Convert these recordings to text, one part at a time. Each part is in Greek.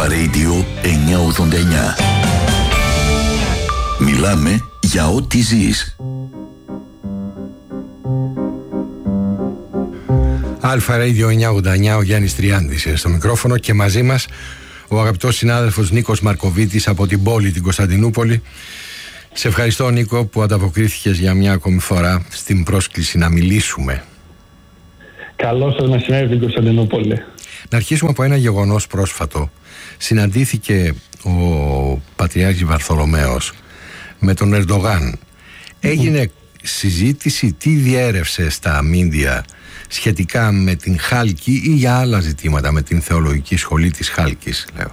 Αλφα Radio 989. Μιλάμε για ό,τι ζεις. Αλφα Radio 989, ο Γιάννης Τριάντης στο μικρόφωνο και μαζί μας ο αγαπητός συνάδελφος Νίκος Μαρκοβίτης από την πόλη την Κωνσταντινούπολη. Σε ευχαριστώ, Νίκο, που ανταποκρίθηκες για μια ακόμη φορά στην πρόσκληση να μιλήσουμε. Καλό σας μεσημέρι την Κωνσταντινούπολη. Να αρχίσουμε από ένα γεγονός πρόσφατο. Συναντήθηκε ο Πατριάρχης Βαρθολομαίος με τον Ερντογάν. Έγινε συζήτηση, τι διέρευσε στα μίντια σχετικά με την Χάλκη ή για άλλα ζητήματα, με την θεολογική σχολή της Χάλκης, λέω.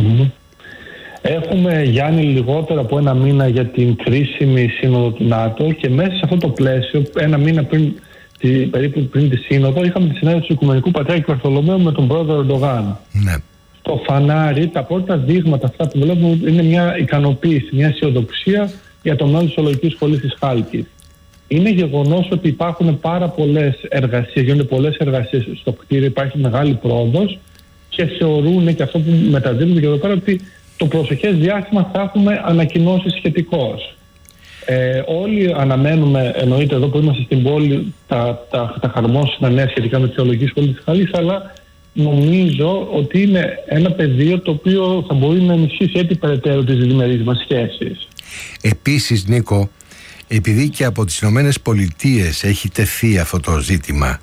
Έχουμε, Γιάννη, λιγότερο από ένα μήνα για την κρίσιμη σύνοδο του ΝΑΤΟ και μέσα σε αυτό το πλαίσιο, ένα μήνα περίπου πριν τη σύνοδο, είχαμε τη συνέντευξη του Οικουμενικού Πατριάρχη Βαρθολομαίου με τον πρόεδρο Ερντογάν. Ναι. Στο φανάρι, τα πρώτα δείγματα αυτά που βλέπουμε είναι μια ικανοποίηση, μια αισιοδοξία για το μέλλον της θεολογικής σχολής της Χάλκης. Είναι γεγονός ότι υπάρχουν πάρα πολλές εργασίες, γίνονται πολλές εργασίες στο κτίριο, υπάρχει μεγάλη πρόοδος και θεωρούν, και αυτό που μεταδίδουν και εδώ πέρα, ότι το προσεχές διάστημα θα έχουμε ανακοινώσεις σχετικώς. Όλοι αναμένουμε, εννοείται εδώ που είμαστε στην πόλη, τα χαρμόσυνα νέα σχετικά με τη θεολογική σχολή της Χάλκης, αλλά νομίζω ότι είναι ένα πεδίο το οποίο θα μπορεί να ενισχύσει έτσι περαιτέρω τις διμερείς μας σχέσεις. Επίσης, Νίκο, επειδή και από τις Ηνωμένες Πολιτείες έχει τεθεί αυτό το ζήτημα,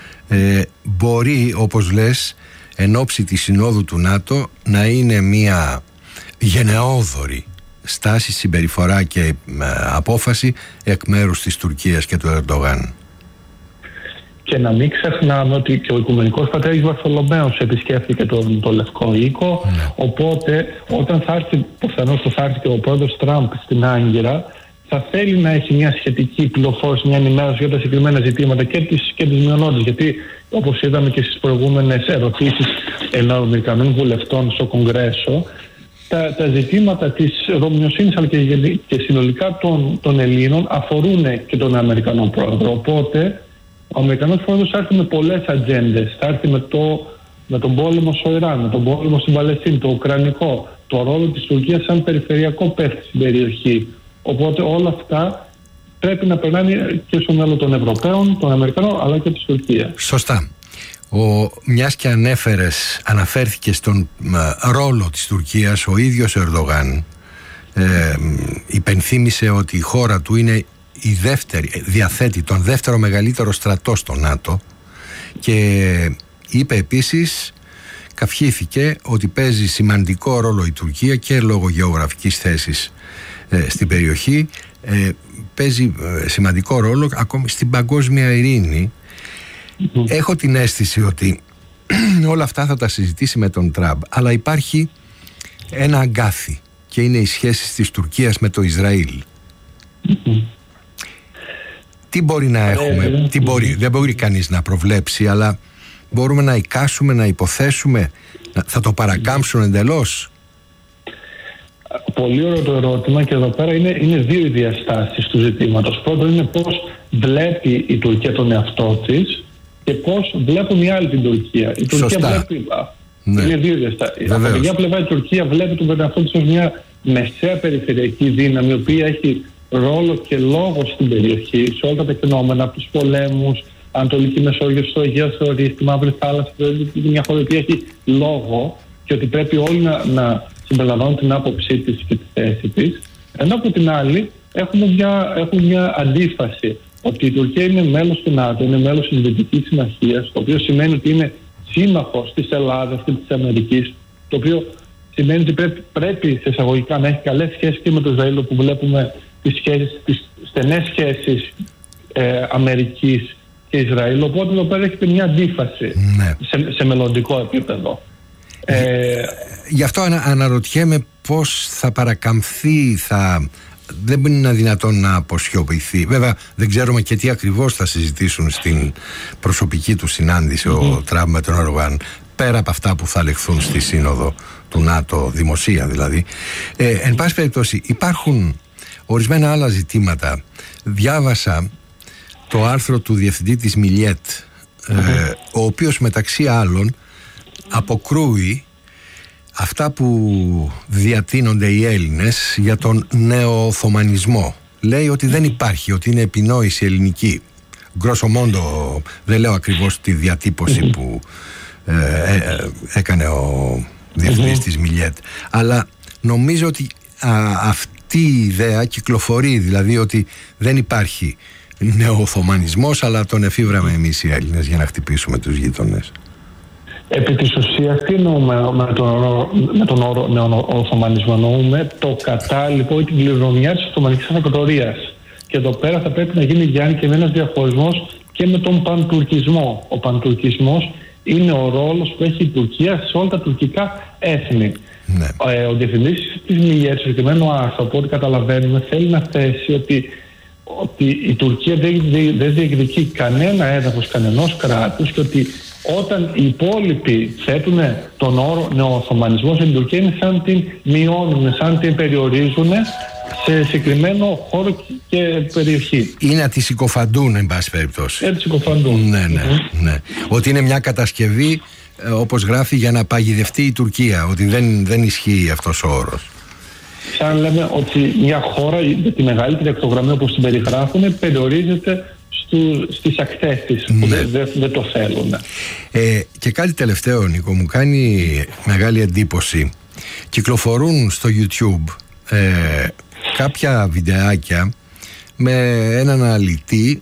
μπορεί, όπως λες, εν ώψη της Συνόδου του ΝΑΤΟ να είναι μια γενναιόδορη στάση, συμπεριφορά και απόφαση εκ μέρους της Τουρκίας και του Ερντογάν. Και να μην ξεχνάμε ότι και ο Οικουμενικός Πατριάρχης Βαρθολομαίος επισκέφθηκε το Λευκό Οίκο. Οπότε, όταν θα έρθει, προφανώς θα έρθει και ο πρόεδρος Τραμπ στην Άγκυρα, θα θέλει να έχει μια σχετική πληροφόρηση, μια ενημέρωση για τα συγκεκριμένα ζητήματα και τις μειονότητες. Γιατί, όπως είδαμε και στις προηγούμενες ερωτήσεις Αμερικανών βουλευτών στο Κογκρέσο, τα ζητήματα της ρωμιοσύνης αλλά και συνολικά των Ελλήνων αφορούν και τον Αμερικανό πρόεδρο. Οπότε, ο Αμερικανός πρόεδρος θα έρθει με πολλές ατζέντες. Θα έρθει με τον πόλεμο στο Ιράν, με τον πόλεμο στην Παλαιστίνη, το Ουκρανικό, το ρόλο της Τουρκίας σαν περιφερειακό παίκτη στην περιοχή. Οπότε όλα αυτά πρέπει να περνάνε και στο μέλλον των Ευρωπαίων, των Αμερικανών, αλλά και της Τουρκίας. Σωστά. Μιας και αναφέρθηκε στον ρόλο της Τουρκίας, ο ίδιος ο Ερντογάν υπενθύμησε ότι η χώρα του είναι η δεύτερη, διαθέτει τον δεύτερο μεγαλύτερο στρατό στο ΝΑΤΟ και είπε επίσης, καυχήθηκε ότι παίζει σημαντικό ρόλο η Τουρκία και λόγω γεωγραφικής θέσης στην περιοχή, παίζει σημαντικό ρόλο ακόμη στην παγκόσμια ειρήνη. Έχω την αίσθηση ότι όλα αυτά θα τα συζητήσει με τον Τραμπ, αλλά υπάρχει ένα αγκάθι και είναι οι σχέσεις της Τουρκίας με το Ισραήλ. Τι μπορεί να έχουμε, δεν μπορεί κανείς να προβλέψει, αλλά μπορούμε να εικάσουμε, να υποθέσουμε, θα το παρακάμψουν εντελώς. Πολύ ωραίο το ερώτημα και εδώ πέρα είναι δύο οι διαστάσεις του ζητήματος. Πρώτον είναι πώς βλέπει η Τουρκία τον εαυτό της και πώς βλέπουν οι άλλοι την Τουρκία. Η Τουρκία βλέπει. Είναι δύο διαστάσεις. Από την μια πλευρά η Τουρκία βλέπει τον εαυτό της ως μια μεσαία περιφερειακή δύναμη, η οποία έχει ρόλο και λόγο στην περιοχή, σε όλα τα τεκτενόμενα, από τους πολέμους, Ανατολική Μεσόγειο, στο Αιγαίο Θεωρή, στη Μαύρη Θάλασσα. Δηλαδή μια χώρα που έχει λόγο και ότι πρέπει όλοι να συμπεριλαμβάνουν την άποψή της και τη θέση της. Ενώ από την άλλη έχουμε μια αντίφαση ότι η Τουρκία είναι μέλος του ΝΑΤΟ, είναι μέλος της Δυτικής Συμμαχίας, το οποίο σημαίνει ότι είναι σύμμαχος της Ελλάδας και της Αμερικής, το οποίο σημαίνει ότι πρέπει σε εισαγωγικά να έχει καλές σχέσεις και με το Ισραήλ, που βλέπουμε τις στενές σχέσεις Αμερικής και Ισραήλ. Οπότε εδώ πέρα έχετε μια αντίφαση σε μελλοντικό επίπεδο. Γι' αυτό αναρωτιέμαι πώς θα παρακαμφθεί, δεν είναι δυνατόν να αποσιωπηθεί. Βέβαια δεν ξέρουμε και τι ακριβώς θα συζητήσουν στην προσωπική του συνάντηση ο Τραμπ με τον Ερντογάν, πέρα από αυτά που θα λεχθούν στη σύνοδο του ΝΑΤΟ, δημοσία δηλαδή. Εν πάση περιπτώσει υπάρχουν ορισμένα άλλα ζητήματα. Διάβασα το άρθρο του διευθυντή της Μιλιέτ, ο οποίος μεταξύ άλλων αποκρούει αυτά που διατείνονται οι Έλληνες για τον νεοοθωμανισμό. Λέει ότι δεν υπάρχει, ότι είναι επινόηση ελληνική. Γκρόσο μόντο, δεν λέω ακριβώς τη διατύπωση που έκανε ο διευθυντής της Μιλιέτ, αλλά νομίζω ότι αυτή η ιδέα κυκλοφορεί, δηλαδή ότι δεν υπάρχει νεοοθωμανισμός, αλλά τον εφήβραμε εμείς οι Έλληνες για να χτυπήσουμε τους γείτονες. Επί της ουσίας, τι εννοούμε με τον όρο νεοοθωμανισμό? Εννοούμε το κατάλοιπο ή την κληρονομιά της Οθωμανικής Αυτοκρατορίας. Και εδώ πέρα θα πρέπει να γίνει, Γιάννη, και ένας διαχωρισμός και με τον παντουρκισμό. Ο παντουρκισμός είναι ο ρόλος που έχει η Τουρκία σε όλα τα τουρκικά έθνη. Ναι. Ο διευθυντής της Μιλιέτ, στο συγκεκριμένο άρθρο, από ό,τι καταλαβαίνουμε, θέλει να θέσει ότι η Τουρκία δεν διεκδικεί κανένα έδαφος κανενός κράτους και ότι όταν οι υπόλοιποι θέτουν τον όρο νεοοθωμανισμό στην Τουρκία, είναι σαν την μειώνουν, σαν την περιορίζουν σε συγκεκριμένο χώρο και περιοχή. Ή να τη συκοφαντούν, εν πάση περιπτώσει. Έτσι συκοφαντούν. Ναι. Ότι είναι μια κατασκευή, όπως γράφει, για να παγιδευτεί η Τουρκία. Ότι δεν ισχύει αυτός ο όρος. Σαν λέμε ότι μια χώρα με τη μεγαλύτερη ακτογραμμή, όπως την περιγράφουν, περιορίζεται στις ακτές της, που δεν το θέλουν. Και κάτι τελευταίο, Νίκο, μου κάνει μεγάλη εντύπωση. Κυκλοφορούν στο YouTube κάποια βιντεάκια με έναν αναλυτή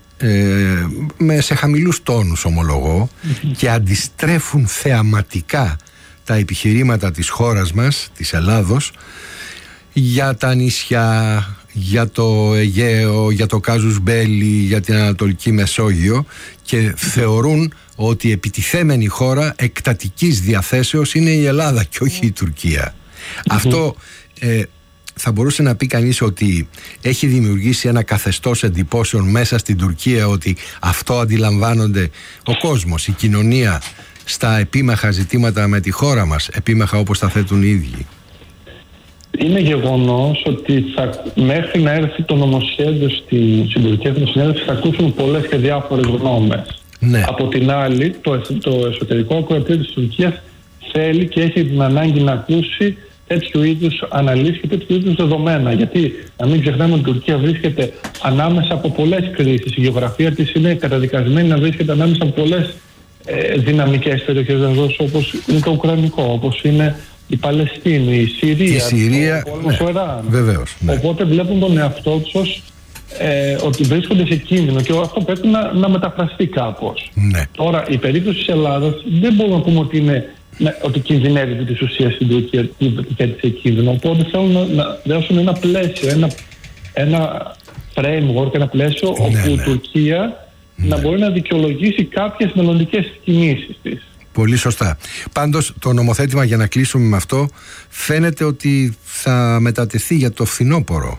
σε χαμηλούς τόνους, ομολογώ, και αντιστρέφουν θεαματικά τα επιχειρήματα της χώρας μας, της Ελλάδος, για τα νησιά, για το Αιγαίο, για το Κάζους Μπέλι, για την Ανατολική Μεσόγειο, και θεωρούν ότι η επιτιθέμενη χώρα εκτατικής διαθέσεως είναι η Ελλάδα και όχι η Τουρκία. Αυτό θα μπορούσε να πει κανείς ότι έχει δημιουργήσει ένα καθεστώς εντυπώσεων μέσα στην Τουρκία, ότι αυτό αντιλαμβάνονται ο κόσμος, η κοινωνία, στα επίμαχα ζητήματα με τη χώρα μας, επίμαχα όπως τα θέτουν οι ίδιοι. Είναι γεγονός ότι μέχρι να έρθει το νομοσχέδιο στην Τουρκία Εθνοσυνέλευση θα ακούσουν πολλές και διάφορες γνώμες. Ναι. Από την άλλη, το εσωτερικό ακροατήριο της Τουρκίας θέλει και έχει την ανάγκη να ακούσει τέτοιου είδους αναλύσεις και τέτοιου είδους δεδομένα. Γιατί να μην ξεχνάμε ότι η Τουρκία βρίσκεται ανάμεσα από πολλές κρίσεις. Η γεωγραφία της είναι καταδικασμένη να βρίσκεται ανάμεσα από πολλές δυναμικές περιοχές, όπως είναι το Ουκρανικό, όπως είναι η Παλαιστίνη, η Συρία, ο Ιράν. Βεβαίως, ναι. Οπότε βλέπουν τον εαυτό τους ότι βρίσκονται σε κίνδυνο και αυτό πρέπει να μεταφραστεί κάπως. Ναι. Τώρα, η περίπτωση της Ελλάδας δεν μπορούμε να πούμε ότι κινδυνεύει της ουσίας στην Τουρκία και σε κίνδυνο. Οπότε θέλουν να δώσουν ένα πλαίσιο, ένα framework, ένα πλαίσιο όπου η Τουρκία να μπορεί να δικαιολογήσει κάποιες μελλοντικές κινήσεις της. Πολύ σωστά. Πάντως το νομοθέτημα, για να κλείσουμε με αυτό, φαίνεται ότι θα μετατεθεί για το φθινόπωρο.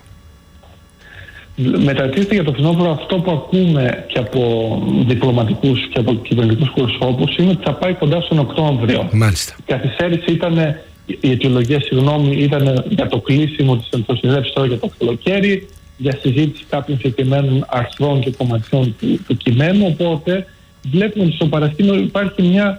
Μετατίθεται για το φθινόπωρο. Αυτό που ακούμε και από διπλωματικούς και από κυβερνητικούς προσώπους είναι ότι θα πάει κοντά στον Οκτώβριο. Μάλιστα. Η καθυστέρηση η αιτιολογία, ήταν για το κλείσιμο της Εθνοσυνέλευσης τώρα για το καλοκαίρι, για συζήτηση κάποιων συγκεκριμένων αρθρών και κομματιών του κειμένου. Οπότε βλέπουμε ότι στο παρασκήνιο υπάρχει μια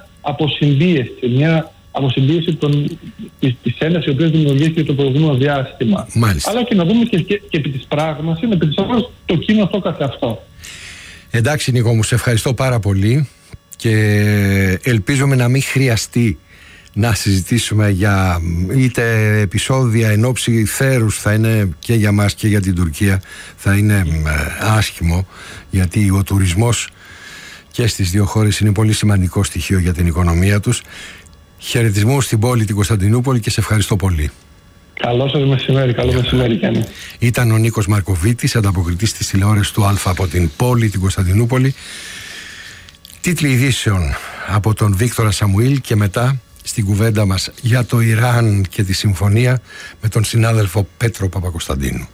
αποσυμπίεση της έντασης η οποία δημιουργήθηκε το προηγούμενο διάστημα. Μάλιστα. Αλλά και να δούμε και επί της πράγμασης, επί της αγοράς, το κείμενο αυτό καθ' αυτό. Εντάξει, Νίκο μου, σε ευχαριστώ πάρα πολύ και ελπίζουμε να μην χρειαστεί να συζητήσουμε για είτε επεισόδια εν ώψη θέρους, θα είναι και για μας και για την Τουρκία, θα είναι άσχημο, γιατί ο τουρισμός και στις δύο χώρες είναι πολύ σημαντικό στοιχείο για την οικονομία τους. Χαιρετισμούς στην πόλη την Κωνσταντινούπολη και σε ευχαριστώ πολύ. Καλό σας μεσημέρι, καλό μεσημέρι Γιάννη. Ήταν ο Νίκος Μαρκοβίτης, ανταποκριτής της τηλεόρασης του Α από την πόλη την Κωνσταντινούπολη. Τίτλοι ειδήσεων από τον Βίκτορα Σαμουήλ και μετά στην κουβέντα μας για το Ιράν και τη συμφωνία με τον συνάδελφο Πέτρο Παπακοσταντίνου.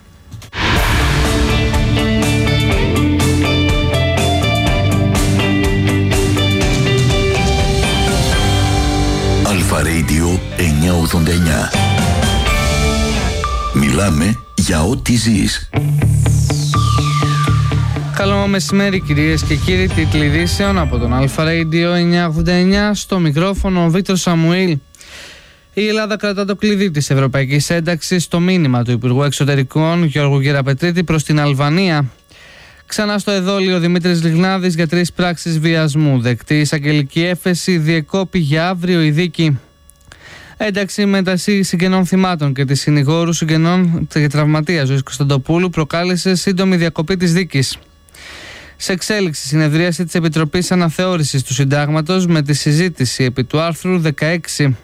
Αλφα Radio 989. Μιλάμε για ό,τι ζεις. Καλό μεσημέρι κυρίες και κύριοι, τίτλοι ειδήσεων από τον Αλφα Radio 989, στο μικρόφωνο ο Βίκτορ Σαμουήλ. Η Ελλάδα κρατά το κλειδί της ευρωπαϊκής ένταξης στο μήνυμα του Υπουργού Εξωτερικών Γιώργου Γεραπετρίτη προς την Αλβανία. Ξανά στο εδόλιο Δημήτρης Λιγνάδης για 3 πράξεις βιασμού. Δεκτή εισαγγελική έφεση, διεκόπη για αύριο η δίκη. Ένταξη μεταξύ συγγενών θυμάτων και της συνηγόρου συγγενών και τραυματίας Ζωής Κωνσταντοπούλου προκάλεσε σύντομη διακοπή της δίκης. Σε εξέλιξη συνεδρίαση της Επιτροπής Αναθεώρησης του Συντάγματος με τη συζήτηση επί του άρθρου 16.